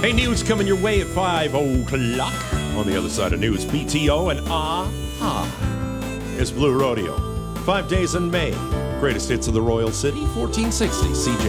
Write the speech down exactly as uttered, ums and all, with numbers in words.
Hey, news coming your way at five o'clock. On the other side of news, B T O and Ah-Ha. It's Blue Rodeo. Five days in May. Greatest hits of the Royal City, fourteen sixty C J